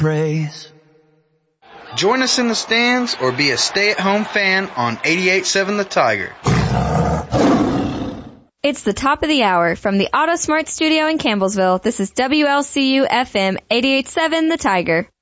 praise. Join us in the stands or be a stay-at-home fan on 88.7 The Tiger. It's the top of the hour. From the AutoSmart studio in Campbellsville, this is WLCU FM 88.7 The Tiger.